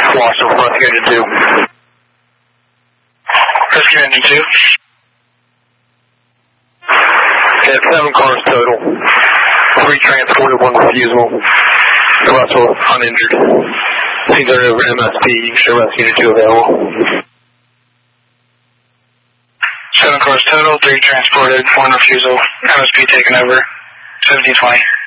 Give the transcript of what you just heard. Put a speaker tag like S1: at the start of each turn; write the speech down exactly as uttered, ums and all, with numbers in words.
S1: Lost of Rescue Engine two. Rescue Engine two. Yeah, seven cars total. Three transported, one refusal. The rest were uninjured. These are over M S P. You can show Rescue Unit two available. Seven cars total, three transported, one refusal. M S P taken over. seventeen twenty.